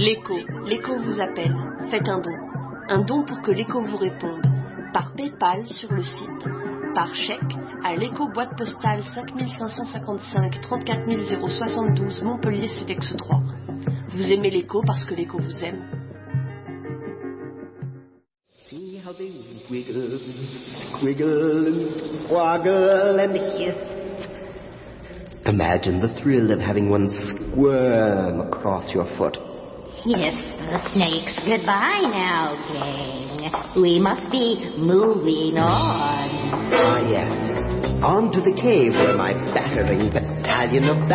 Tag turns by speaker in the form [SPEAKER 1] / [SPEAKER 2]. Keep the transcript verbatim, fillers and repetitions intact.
[SPEAKER 1] L'écho, l'écho vous appelle. Faites un don. Un don pour que l'écho vous réponde. Par PayPal sur le site, par chèque à l'écho boîte postale cinq cinq cent cinquante-cinq trente-quatre zéro soixante-douze Montpellier Cedex trois. Vous aimez l'écho parce que l'écho vous aime.
[SPEAKER 2] See how they wiggle, squiggle and squaggle and hiss. Imagine the thrill of having one squirm across your foot.
[SPEAKER 3] Yes, the snakes. Goodbye now, gang. We must be moving on.
[SPEAKER 2] Ah, yes. On to the cave where my battering battalion of